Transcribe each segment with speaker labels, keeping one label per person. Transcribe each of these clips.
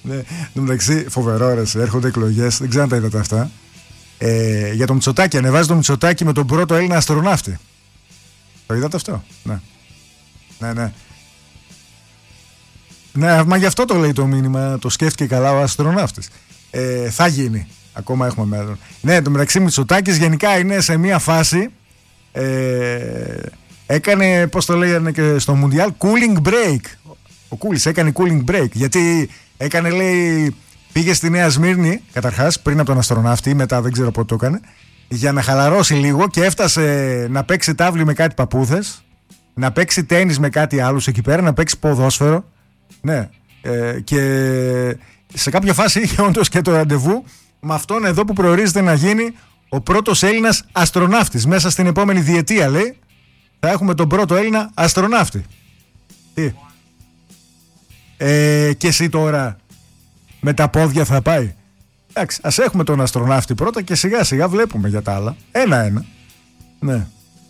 Speaker 1: Ναι, εντάξει, φοβερό ρε, έρχονται εκλογές, δεν ξέρω αν τα είδατε αυτά. Για το Μητσοτάκη, ανεβάζει το Μητσοτάκη με τον πρώτο Έλληνα αστροναύτη. Το είδατε αυτό? Ναι. Ναι, μα γι' αυτό το λέει το μήνυμα, το σκέφτηκε καλά ο αστροναύτης. Θα γίνει, ακόμα έχουμε μέλλον. Ναι, το μεταξύ Μητσοτάκης γενικά είναι σε μια φάση, έκανε, πώς το λέγανε και στο Μουντιάλ, cooling break. Ο Κούλης έκανε cooling break, γιατί έκανε, λέει, πήγε στη Νέα Σμύρνη, καταρχάς, πριν από τον αστροναύτη, μετά δεν ξέρω πότε το έκανε, για να χαλαρώσει λίγο και έφτασε να παίξει τάβλη με κάτι παππούδες, να παίξει τένις με κάτι άλλους εκεί πέρα, να παίξει ποδόσφαιρο. Ναι, και σε κάποια φάση είχε όντως και το ραντεβού με αυτόν εδώ που προορίζεται να γίνει ο πρώτος Έλληνας αστροναύτης. Μέσα στην επόμενη διετία, λέει, θα έχουμε τον πρώτο Έλληνα αστροναύτη. Τι? Και εσύ τώρα με τα πόδια θα πάει? Εντάξει, ας έχουμε τον αστροναύτη πρώτα και σιγά σιγά βλέπουμε για τα άλλα. Ένα-ένα. Ναι.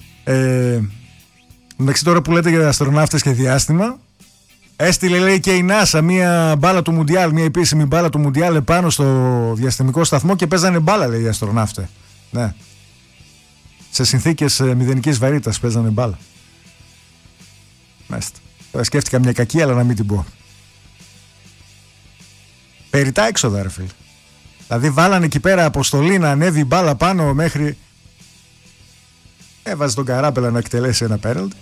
Speaker 1: Εντάξει, τώρα που λέτε για αστροναύτες και διάστημα, έστειλε, λέει, και η NASA μια μπάλα του Μουντιάλ, μια επίσημη μπάλα του Μουντιάλ επάνω στο διαστημικό σταθμό και παίζανε μπάλα, λέει, οι αστροναύτες. Ναι. Σε συνθήκες μηδενικής βαρύτητας παίζανε μπάλα. Μάλιστα. Τώρα σκέφτηκα μια κακή, αλλά να μην την πω. Περιτά έξοδα, ρε φίλε. Δηλαδή βάλανε εκεί πέρα αποστολή να ανέβει η μπάλα πάνω μέχρι... Έβαζε τον Καράπελα να εκτελέσει ένα πέναλτι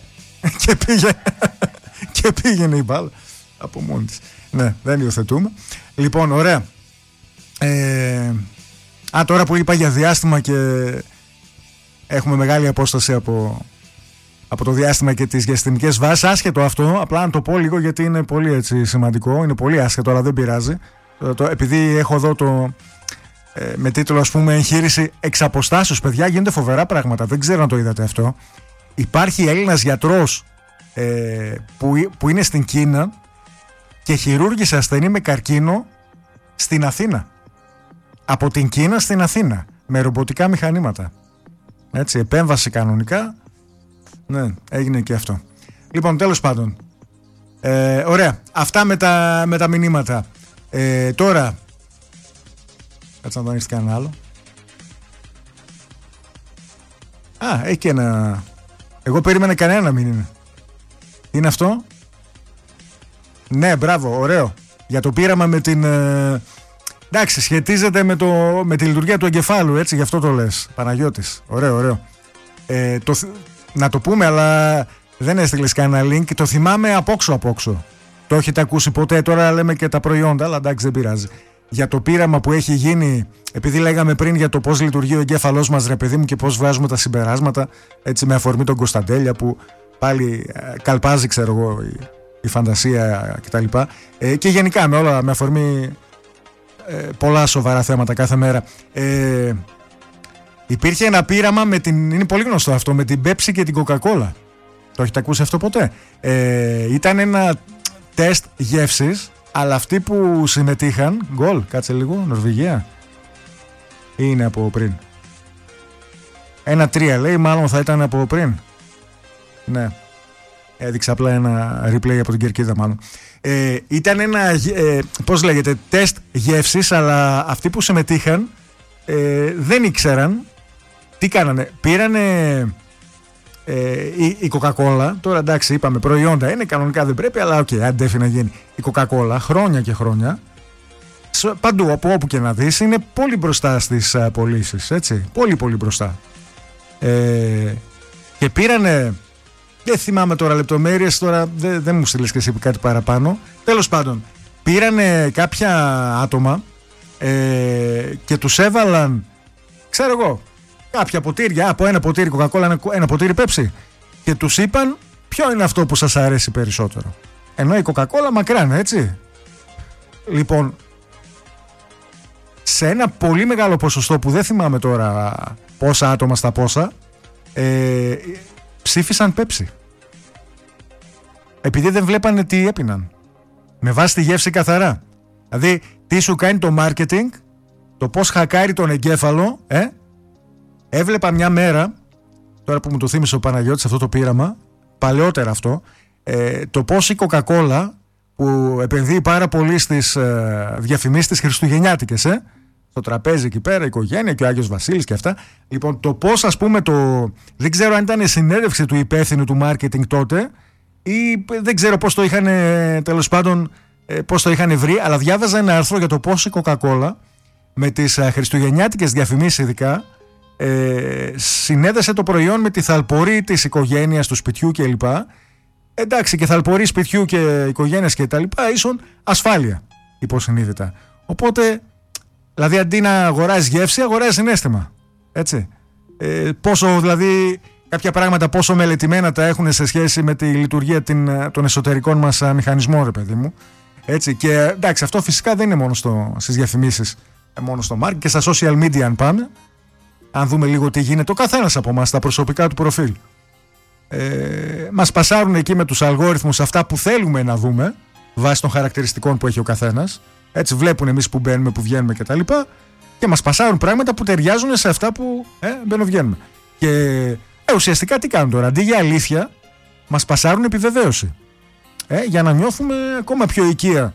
Speaker 1: και πήγαινε η μπάλα από μόνη της. Ναι, δεν υιοθετούμε. Λοιπόν, ωραία. Τώρα που είπα για διάστημα και έχουμε μεγάλη απόσταση από το διάστημα και τις διαστημικές βάσεις, άσχετο αυτό, απλά να το πω λίγο γιατί είναι πολύ έτσι σημαντικό, είναι πολύ άσχετο, αλλά δεν πειράζει. Επειδή έχω εδώ με τίτλο, ας πούμε, εγχείρηση εξ αποστάσεως, παιδιά, γίνονται φοβερά πράγματα, δεν ξέρω αν το είδατε αυτό. Υπάρχει Έλληνας γιατρός που είναι στην Κίνα και χειρούργησε ασθενή με καρκίνο στην Αθήνα. Από την Κίνα στην Αθήνα, με ρομποτικά μηχανήματα. Έτσι, επέμβαση κανονικά. Ναι, έγινε και αυτό. Λοιπόν, τέλος πάντων, ωραία, αυτά με τα μηνύματα. Τώρα, κάτσε να το ανοίξει κανένα άλλο. Έχει και ένα... Εγώ περίμενα κανένα να μην είναι. Τι είναι αυτό? Ναι, μπράβο, ωραίο. Για το πείραμα με την... εντάξει, σχετίζεται με τη λειτουργία του εγκεφάλου, έτσι, γι' αυτό το λες, Παναγιώτης. Ωραίο, ωραίο. Να το πούμε, αλλά δεν έστειλες κανένα link. Το θυμάμαι απόξω. Το έχετε ακούσει ποτέ? Τώρα λέμε και τα προϊόντα, αλλά εντάξει, δεν πειράζει. Για το πείραμα που έχει γίνει, επειδή λέγαμε πριν για το πώς λειτουργεί ο εγκέφαλός μας, ρε παιδί μου, και πώς βγάζουμε τα συμπεράσματα, έτσι, με αφορμή τον Κωνσταντέλια που πάλι καλπάζει, ξέρω εγώ, η φαντασία κτλ. Και γενικά με αφορμή πολλά σοβαρά θέματα κάθε μέρα. Υπήρχε ένα πείραμα είναι πολύ γνωστό αυτό, με την Pepsi και την Coca-Cola. Το έχετε ακούσει αυτό ποτέ? Ήταν ένα τεστ γεύσης, αλλά αυτοί που συμμετείχαν, γκολ, κάτσε λίγο, Νορβηγία ή είναι από πριν? 1-3 λέει, μάλλον θα ήταν από πριν. Ναι, έδειξα απλά ένα replay από την κερκίδα μάλλον. Ήταν ένα, πώς λέγεται, τεστ γεύσης, αλλά αυτοί που συμμετείχαν δεν ήξεραν τι κάνανε. Πήρανε η Coca-Cola, τώρα εντάξει είπαμε προϊόντα είναι, κανονικά δεν πρέπει, αλλά οκ, αντέφει να γίνει. Η Coca-Cola χρόνια και χρόνια, παντού, από όπου και να δεις, είναι πολύ μπροστά στις πωλήσεις, έτσι, πολύ πολύ μπροστά. Και πήρανε, δεν θυμάμαι τώρα λεπτομέρειες, τώρα δεν μου στείλες και εσύ κάτι παραπάνω. Τέλος πάντων, πήρανε κάποια άτομα και τους έβαλαν, ξέρω εγώ, κάποια ποτήρια, από ένα ποτήρι Coca-Cola, ένα ποτήρι Pepsi, και τους είπαν ποιο είναι αυτό που σας αρέσει περισσότερο. Ενώ η Coca-Cola μακράν, έτσι. Λοιπόν, σε ένα πολύ μεγάλο ποσοστό που δεν θυμάμαι τώρα πόσα άτομα στα πόσα, ψήφισαν Pepsi. Επειδή δεν βλέπανε τι έπιναν. Με βάση τη γεύση καθαρά. Δηλαδή, τι σου κάνει το marketing, το πώς χακάρει τον εγκέφαλο, Έβλεπα μια μέρα, τώρα που μου το θύμισε ο Παναγιώτης αυτό το πείραμα, παλαιότερα αυτό, το πώς η Coca-Cola, που επενδύει πάρα πολύ στις διαφημίσεις τις χριστουγεννιάτικες, στο τραπέζι εκεί πέρα, η οικογένεια και ο Άγιος Βασίλης και αυτά. Λοιπόν, το πώς, ας πούμε, δεν ξέρω αν ήταν συνέντευξη του υπεύθυνου του marketing τότε ή δεν ξέρω πώς το είχαν, τέλος πάντων, πώς το είχαν βρει, αλλά διάβαζα ένα άρθρο για το πώς η Coca-Cola με τις χριστουγεννιάτικες διαφημίσεις ειδικά συνέδεσε το προϊόν με τη θαλπορή της οικογένειας, του σπιτιού κλπ. Εντάξει, και θαλπορή σπιτιού και οικογένειας και τα λοιπά ίσον ασφάλεια υποσυνείδητα. Οπότε, δηλαδή αντί να αγοράζει γεύση, αγοράζει συναίσθημα. Έτσι. Πόσο δηλαδή κάποια πράγματα πόσο μελετημένα τα έχουν σε σχέση με τη λειτουργία των εσωτερικών μας μηχανισμών, ρε παιδί μου. Έτσι. Και εντάξει, αυτό φυσικά δεν είναι μόνο στις διαφημίσεις, μόνο στο marketing και στα social media αν πάμε. Αν δούμε λίγο τι γίνεται, ο καθένας από εμάς, τα προσωπικά του προφίλ. Μας πασάρουν εκεί με τους αλγόριθμους αυτά που θέλουμε να δούμε βάσει των χαρακτηριστικών που έχει ο καθένας. Έτσι βλέπουν εμείς που μπαίνουμε, που βγαίνουμε κτλ. Και μας πασάρουν πράγματα που ταιριάζουν σε αυτά που μπαίνουμε-βγαίνουμε. Και ουσιαστικά τι κάνουν τώρα, αντί για αλήθεια, μας πασάρουν επιβεβαίωση. Για να νιώθουμε ακόμα πιο οικεία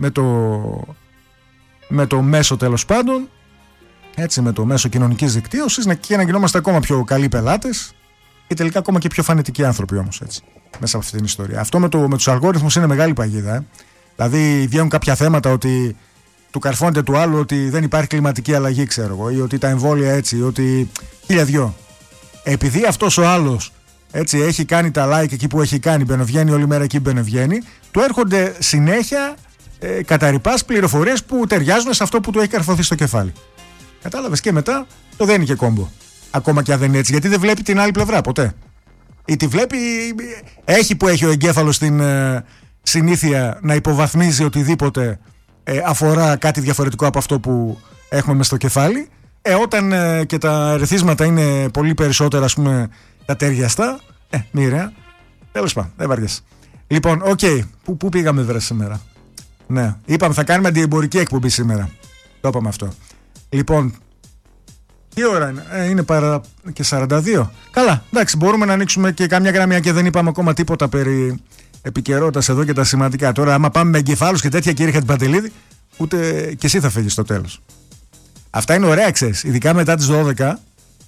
Speaker 1: με το μέσο, τέλος πάντων, έτσι, με το μέσο κοινωνικής δικτύωσης, και να γινόμαστε ακόμα πιο καλοί πελάτες και τελικά ακόμα και πιο φανετικοί άνθρωποι όμως, έτσι, μέσα από αυτή την ιστορία. Αυτό με τους αλγόριθμους είναι μεγάλη παγίδα. Δηλαδή βγαίνουν κάποια θέματα ότι του καρφώνεται του άλλου ότι δεν υπάρχει κλιματική αλλαγή, ξέρω εγώ, ή ότι τα εμβόλια έτσι, ή ότι χίλια δυο. Επειδή αυτός ο άλλος, έτσι, έχει κάνει τα like εκεί που έχει κάνει, μπαινοβγαίνει όλη μέρα εκεί μπαινοβγαίνει, του έρχονται συνέχεια καταρρυπάς πληροφορίες που ταιριάζουν σε αυτό που του έχει καρφωθεί στο κεφάλι. Κατάλαβες, και μετά το δένει και κόμπο. Ακόμα και αν δεν είναι έτσι, γιατί δεν βλέπει την άλλη πλευρά ποτέ. Ή τη βλέπει, έχει ο εγκέφαλος την συνήθεια να υποβαθμίζει οτιδήποτε αφορά κάτι διαφορετικό από αυτό που έχουμε μες στο κεφάλι. Όταν και τα ερεθίσματα είναι πολύ περισσότερα, ας πούμε, τα ταιριαστά, μοίραια. Τέλος πάντων, δεν βαριέσαι. Λοιπόν, πού πήγαμε βρε σήμερα? Ναι, είπαμε θα κάνουμε αντιεμπορική εκπομπή σήμερα. Το είπαμε αυτό. Λοιπόν, τι ώρα είναι? Είναι παρά και 42. Καλά, εντάξει, μπορούμε να ανοίξουμε και κάμια γραμμιά και δεν είπαμε ακόμα τίποτα περί επικαιρότητας εδώ και τα σημαντικά. Τώρα, άμα πάμε με εγκεφάλους και τέτοια, κύριε Χατζηπαντελίδη, ούτε και εσύ θα φύγεις στο τέλος. Αυτά είναι ωραία, ξέρεις, ειδικά μετά τις 12.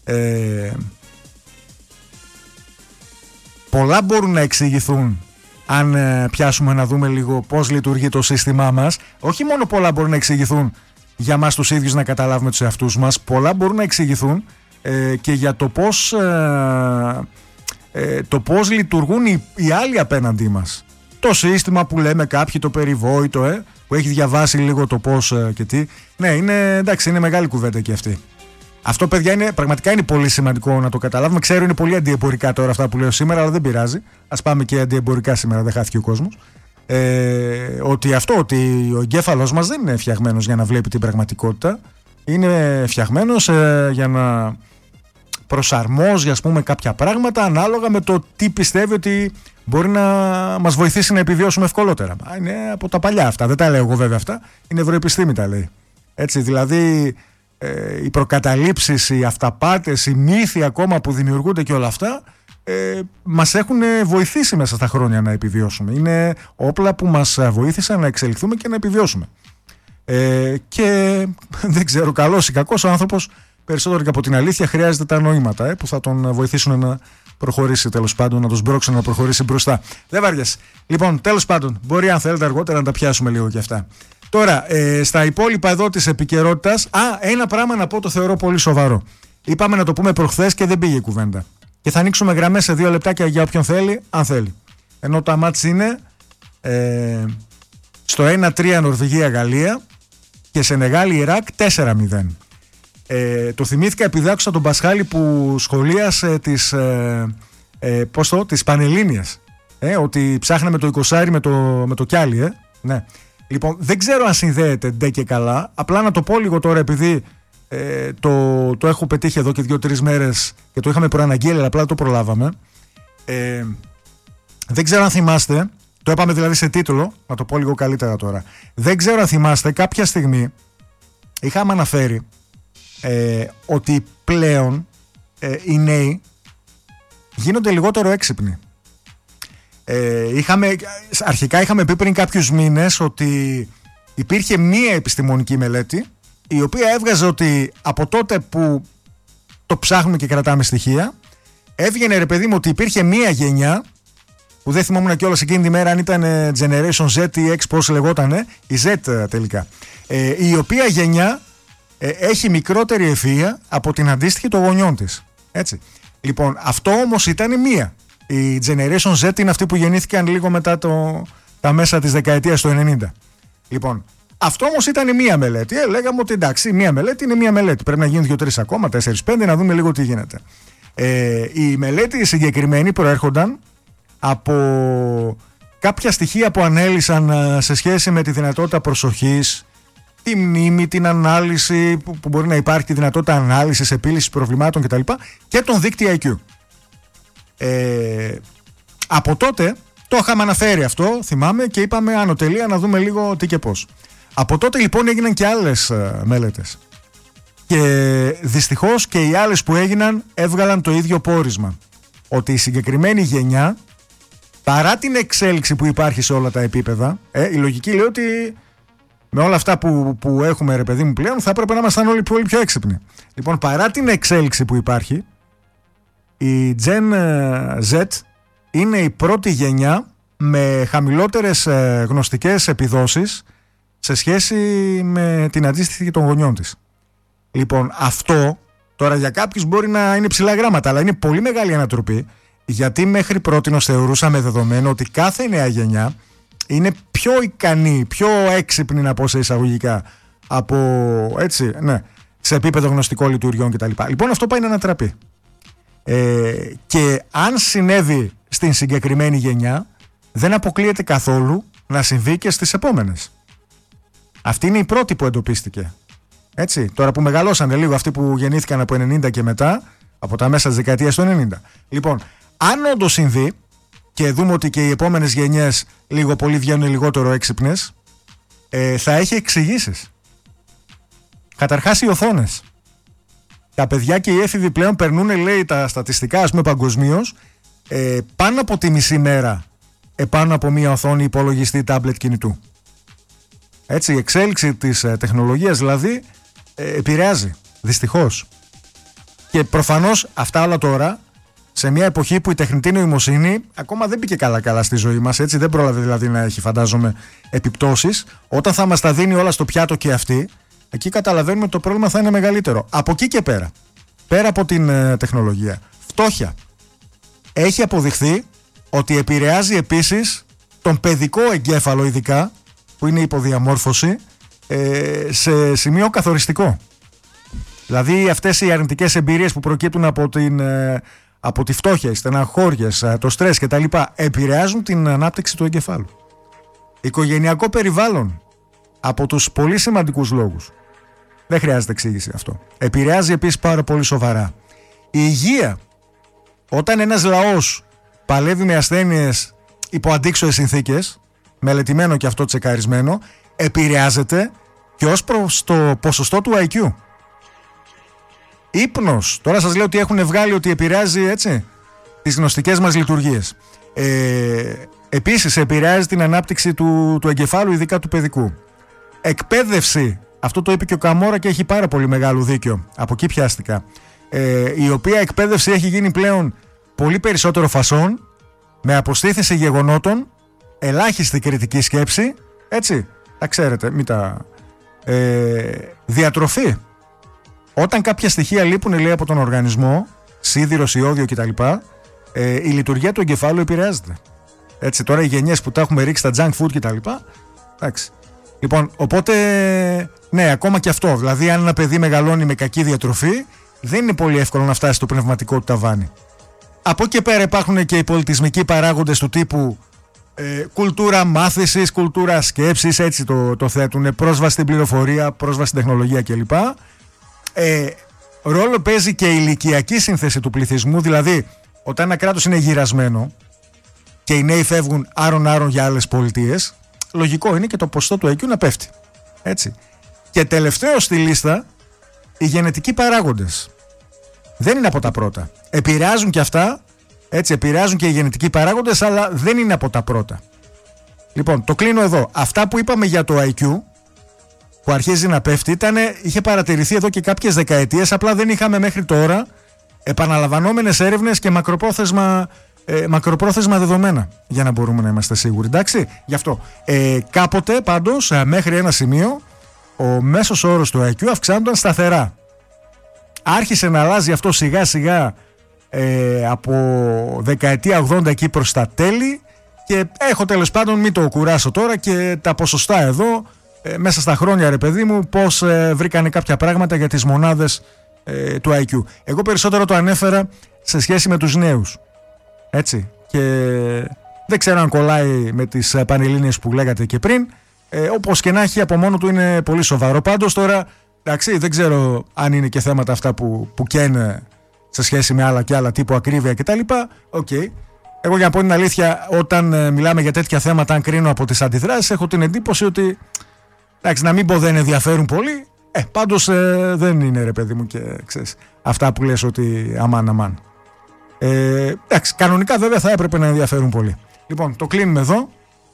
Speaker 1: Πολλά μπορούν να εξηγηθούν αν πιάσουμε να δούμε λίγο πώς λειτουργεί το σύστημά μας. Όχι μόνο πολλά μπορούν να εξηγηθούν για μας τους ίδιους να καταλάβουμε τους εαυτούς μας, πολλά μπορούν να εξηγηθούν και για το πώς λειτουργούν οι άλλοι απέναντί μας. Το σύστημα που λέμε κάποιοι, το περιβόητο, που έχει διαβάσει λίγο το πώς και τι. Ναι, εντάξει, είναι μεγάλη κουβέντα και αυτή. Αυτό, παιδιά, πραγματικά είναι πολύ σημαντικό να το καταλάβουμε. Ξέρω, είναι πολύ αντιεμπορικά τώρα αυτά που λέω σήμερα, αλλά δεν πειράζει. Ας πάμε και αντιεμπορικά σήμερα, δεν χάθηκε ο κόσμος. Ότι ο εγκέφαλος μας δεν είναι φτιαγμένος για να βλέπει την πραγματικότητα. Είναι φτιαγμένος για να προσαρμόζει, ας πούμε, κάποια πράγματα ανάλογα με το τι πιστεύει ότι μπορεί να μας βοηθήσει να επιβιώσουμε ευκολότερα. Είναι από τα παλιά αυτά, δεν τα λέω εγώ βέβαια αυτά, η νευροεπιστήμη τα λέει. Έτσι, δηλαδή οι προκαταλήψεις, οι αυταπάτες, οι μύθοι ακόμα που δημιουργούνται και όλα αυτά μας έχουν βοηθήσει μέσα στα χρόνια να επιβιώσουμε. Είναι όπλα που μας βοήθησαν να εξελιχθούμε και να επιβιώσουμε. Και δεν ξέρω, καλός ή κακός, ο άνθρωπος περισσότερο και από την αλήθεια χρειάζεται τα νοήματα που θα τον βοηθήσουν να προχωρήσει, τέλος πάντων, να τον σμπρώξουν να προχωρήσει μπροστά. Δεν βάριας. Λοιπόν, τέλος πάντων, μπορεί αν θέλετε αργότερα να τα πιάσουμε λίγο και αυτά. Τώρα, στα υπόλοιπα εδώ της επικαιρότητας, ένα πράγμα να πω, το θεωρώ πολύ σοβαρό. Είπαμε να το πούμε προχθές και δεν πήγε η κουβέντα. Και θα ανοίξουμε γραμμές σε 2 λεπτάκια για όποιον θέλει, αν θέλει. Ενώ τα μάτς είναι στο 1-3 Νορβηγία-Γαλλία και Σενεγάλη-Ιράκ 4-0. Το θυμήθηκα επειδή άκουσα τον Πασχάλη που σχολίασε τις Πανελλήνιες. Ότι ψάχναμε το 20 με το κιάλι. Ναι. Λοιπόν, δεν ξέρω αν συνδέεται ντε και καλά. Απλά να το πω λίγο τώρα, επειδή το έχω πετύχει εδώ και 2-3 μέρες και το είχαμε προαναγγείλει, αλλά απλά το προλάβαμε. Δεν ξέρω αν θυμάστε, το είπαμε δηλαδή σε τίτλο, να το πω λίγο καλύτερα τώρα. Δεν ξέρω αν θυμάστε, κάποια στιγμή είχαμε αναφέρει ότι πλέον οι νέοι γίνονται λιγότερο έξυπνοι. Αρχικά είχαμε πει πριν κάποιους μήνες ότι υπήρχε μία επιστημονική μελέτη η οποία έβγαζε ότι από τότε που το ψάχνουμε και κρατάμε στοιχεία, έβγαινε ρε παιδί μου ότι υπήρχε μία γενιά που δεν θυμόμουν κιόλας εκείνη τη μέρα αν ήταν Generation Z ή X, πώς λεγότανε, η Z τελικά, η οποία γενιά έχει μικρότερη ευφυΐα από την αντίστοιχη των γονιών της. Έτσι. Λοιπόν, αυτό όμως ήταν μία. Η Generation Z είναι αυτοί που γεννήθηκαν λίγο μετά τα μέσα της δεκαετίας του 90. Λοιπόν, αυτό όμως ήταν μία μελέτη. Λέγαμε ότι εντάξει, μία μελέτη είναι μία μελέτη. Πρέπει να γίνουν 2-3 ακόμα, 4-5, να δούμε λίγο τι γίνεται. Η μελέτη συγκεκριμένη προέρχονταν από κάποια στοιχεία που ανέλυσαν σε σχέση με τη δυνατότητα προσοχής, τη μνήμη, την ανάλυση που μπορεί να υπάρχει, τη δυνατότητα ανάλυσης, επίλυσης προβλημάτων κτλ. Και τον δείκτη IQ. Από τότε το είχαμε αναφέρει αυτό, θυμάμαι, και είπαμε άνω τελεία να δούμε λίγο τι και πώς. Από τότε λοιπόν έγιναν και άλλες μελέτες. Και δυστυχώς και οι άλλες που έγιναν έβγαλαν το ίδιο πόρισμα. Ότι η συγκεκριμένη γενιά, παρά την εξέλιξη που υπάρχει σε όλα τα επίπεδα, η λογική λέει ότι με όλα αυτά που έχουμε ρε παιδί μου πλέον θα έπρεπε να ήμασταν όλοι πολύ πιο έξυπνοι. Λοιπόν, παρά την εξέλιξη που υπάρχει, η Gen Z είναι η πρώτη γενιά με χαμηλότερες γνωστικές επιδόσεις σε σχέση με την αντίστοιχη των γονιών της. Λοιπόν, αυτό τώρα για κάποιους μπορεί να είναι ψηλά γράμματα, αλλά είναι πολύ μεγάλη ανατροπή, γιατί μέχρι πρότινος θεωρούσαμε δεδομένο ότι κάθε νέα γενιά είναι πιο ικανή, πιο έξυπνη, να πω σε εισαγωγικά, από έτσι, ναι, σε επίπεδο γνωστικών λειτουργιών κτλ. Λοιπόν, αυτό πάει να ανατραπεί. Και αν συνέβη στην συγκεκριμένη γενιά, δεν αποκλείεται καθόλου να συμβεί και στις επόμενες. Αυτή είναι η πρώτη που εντοπίστηκε. Έτσι, τώρα που μεγαλώσανε λίγο αυτοί που γεννήθηκαν από 90 και μετά, από τα μέσα της δεκαετίας του 90. Λοιπόν, αν όντως συμβεί και δούμε ότι και οι επόμενες γενιές λίγο πολύ βγαίνουν λιγότερο έξυπνες, θα έχει εξηγήσεις. Καταρχάς, οι οθόνες. Τα παιδιά και οι έφηβοι πλέον περνούν, λέει, τα στατιστικά, ας πούμε, παγκοσμίως, πάνω από τη μισή μέρα επάνω από μία οθόνη υπολογιστή, τάμπλετ, κινητού. Έτσι, η εξέλιξη της τεχνολογίας δηλαδή επηρεάζει, δυστυχώς. Και προφανώς αυτά όλα τώρα, σε μια εποχή που η τεχνητή νοημοσύνη ακόμα δεν μπήκε καλά στη ζωή μας, έτσι, δεν πρόλαβε δηλαδή να έχει, φαντάζομαι, επιπτώσεις. Όταν θα μας τα δίνει όλα στο πιάτο και αυτή, εκεί καταλαβαίνουμε ότι το πρόβλημα θα είναι μεγαλύτερο. Από εκεί και πέρα από την τεχνολογία, φτώχεια. Έχει αποδειχθεί ότι επηρεάζει επίσης τον παιδικό εγκέφαλο, ειδικά, που είναι η υποδιαμόρφωση, σε σημείο καθοριστικό. Δηλαδή αυτές οι αρνητικές εμπειρίες που προκύπτουν από τη φτώχεια, οι στεναχώριες, το στρες κτλ. Επηρεάζουν την ανάπτυξη του εγκεφάλου. Οικογενειακό περιβάλλον, από τους πολύ σημαντικούς λόγους. Δεν χρειάζεται εξήγηση αυτό. Επηρεάζει επίσης πάρα πολύ σοβαρά. Η υγεία. Όταν ένας λαός παλεύει με ασθένειες υπό αντίξωες συνθήκες, μελετημένο και αυτό τσεκαρισμένο, επηρεάζεται και ως προς το ποσοστό του IQ. Ύπνος. Τώρα σας λέω ότι έχουν βγάλει ότι επηρεάζει, έτσι, τις γνωστικές μας λειτουργίες. Επίσης επηρεάζει την ανάπτυξη του εγκεφάλου, ειδικά του παιδικού. Εκπαίδευση. Αυτό το είπε και ο Καμόρα και έχει πάρα πολύ μεγάλο δίκιο. Από εκεί πιάστηκα. Η οποία εκπαίδευση έχει γίνει πλέον πολύ περισσότερο φασόν, με αποστήθηση γεγονότων, ελάχιστη κριτική σκέψη, έτσι, τα ξέρετε, διατροφή. Όταν κάποια στοιχεία λείπουν, λέει, από τον οργανισμό, σίδηρος, ιώδιο κτλ., η λειτουργία του εγκεφάλου επηρεάζεται. Έτσι, τώρα οι γενιές που τα έχουμε ρίξει στα junk food κτλ., εντάξει. Λοιπόν, οπότε, ναι, ακόμα και αυτό. Δηλαδή, αν ένα παιδί μεγαλώνει με κακή διατροφή, δεν είναι πολύ εύκολο να φτάσει στο πνευματικό του ταβάνι. Από εκεί πέρα υπάρχουν και οι πολιτισμικοί παράγοντες του τύπου κουλτούρα μάθησης, κουλτούρα σκέψης, έτσι το θέτουν, πρόσβαση στην πληροφορία, πρόσβαση στην τεχνολογία κλπ. Ρόλο παίζει και η ηλικιακή σύνθεση του πληθυσμού, δηλαδή όταν ένα κράτος είναι γυρασμένο και οι νέοι φεύγουν άρον-άρον για άλλες πολιτείες, λογικό είναι και το ποσοστό του IQ να πέφτει. Έτσι. Και τελευταίο στη λίστα, οι γενετικοί παράγοντες. Δεν είναι από τα πρώτα. Επηρεάζουν και αυτά Έτσι, επηρεάζουν και οι γενετικοί παράγοντες, αλλά δεν είναι από τα πρώτα. Λοιπόν, το κλείνω εδώ. Αυτά που είπαμε για το IQ, που αρχίζει να πέφτει, είχε παρατηρηθεί εδώ και κάποιες δεκαετίες, απλά δεν είχαμε μέχρι τώρα επαναλαμβανόμενες έρευνες και μακροπρόθεσμα δεδομένα για να μπορούμε να είμαστε σίγουροι. Εντάξει, γι' αυτό. Κάποτε πάντως, μέχρι ένα σημείο, ο μέσος όρος του IQ αυξάνονταν σταθερά. Άρχισε να αλλάζει αυτό σιγά σιγά από δεκαετία 80 εκεί προς τα τέλη, και έχω τέλος πάντων, μην το κουράσω τώρα, και τα ποσοστά εδώ μέσα στα χρόνια, ρε παιδί μου, πως βρήκανε κάποια πράγματα για τις μονάδες του IQ. Εγώ περισσότερο το ανέφερα σε σχέση με τους νέους, έτσι, και δεν ξέρω αν κολλάει με τις πανελλήνιες που λέγατε και πριν. Όπως και να έχει, από μόνο του είναι πολύ σοβαρό. Πάντως τώρα, εντάξει, δεν ξέρω αν είναι και θέματα αυτά που καίνε σε σχέση με άλλα και άλλα, τύπου ακρίβεια κτλ. Okay. Εγώ, για να πω την αλήθεια, όταν μιλάμε για τέτοια θέματα, αν κρίνω από τις αντιδράσεις, έχω την εντύπωση ότι, εντάξει, να μην πω δεν ενδιαφέρουν πολύ, πάντως δεν είναι, ρε παιδί μου, και ξέρεις, αυτά που λες ότι αμάν. Εντάξει, κανονικά βέβαια θα έπρεπε να ενδιαφέρουν πολύ. Λοιπόν, το κλείνουμε εδώ.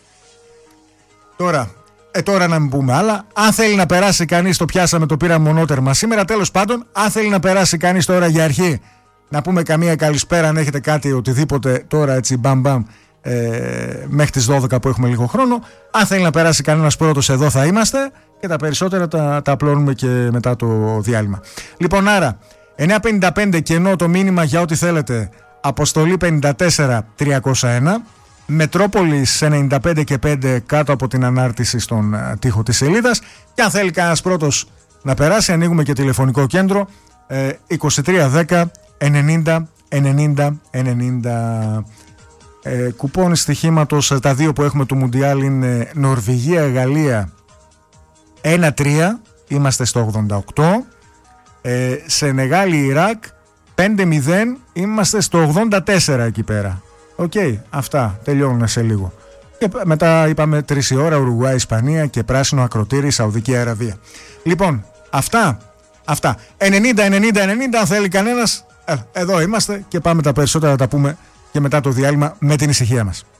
Speaker 1: Τώρα να μην πούμε άλλα. Αν θέλει να περάσει κανείς, το πιάσαμε, το πήραμε μονότερμα σήμερα. Τέλος πάντων, αν θέλει να περάσει κανείς τώρα για αρχή, να πούμε καμία καλησπέρα, αν έχετε κάτι, οτιδήποτε τώρα, έτσι μπαμ μέχρι τις 12 που έχουμε λίγο χρόνο. Αν θέλει να περάσει κανένας πρώτος, εδώ θα είμαστε, και τα περισσότερα τα απλώνουμε και μετά το διάλειμμα. Λοιπόν, άρα 9.55 κενό το μήνυμα για ό,τι θέλετε. Αποστολή 54.301. Μετρόπολης 95 και 5 κάτω από την ανάρτηση στον τοίχο της σελίδας. Και αν θέλει κανένας πρώτος να περάσει, ανοίγουμε και τηλεφωνικό κέντρο 2310 90 90 90. Κουπόνι στοιχήματος, τα δύο που έχουμε του Μουντιάλ είναι Νορβηγία-Γαλλία 1-3, είμαστε στο 88. Σενεγάλη-Ιράκ 5-0, είμαστε στο 84 εκεί πέρα. Οκ, αυτά τελειώνουν σε λίγο. Και μετά είπαμε 3 η ώρα Ουρουγουάη, Ισπανία και πράσινο ακροτήρι Σαουδική Αραβία. Λοιπόν, αυτά 90-90-90, αν θέλει κανένας, εδώ είμαστε, και πάμε τα περισσότερα να τα πούμε και μετά το διάλειμμα με την ησυχία μας.